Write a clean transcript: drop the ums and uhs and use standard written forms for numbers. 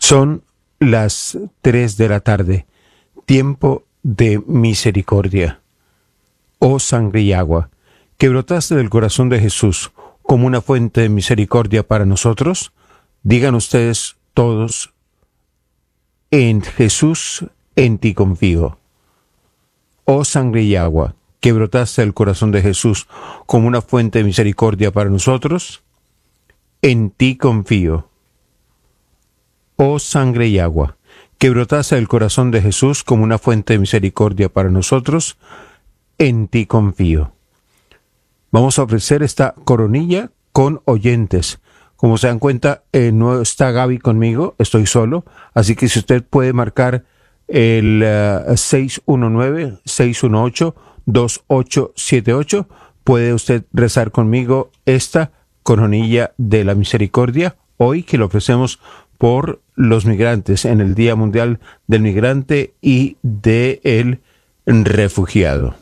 Son las 3 de la tarde, tiempo de misericordia. Oh sangre y agua, que brotaste del corazón de Jesús como una fuente de misericordia para nosotros, digan ustedes todos: en Jesús, en ti confío. Oh sangre y agua, que brotaste del corazón de Jesús como una fuente de misericordia para nosotros, en ti confío. Oh sangre y agua, que brotaste del corazón de Jesús como una fuente de misericordia para nosotros, en ti confío. Vamos a ofrecer esta coronilla con oyentes. Como se dan cuenta, no está Gaby conmigo, estoy solo, así que si usted puede marcar el 619-618-2878, puede usted rezar conmigo esta coronilla de la misericordia, hoy que lo ofrecemos por los migrantes en el Día Mundial del Migrante y del Refugiado.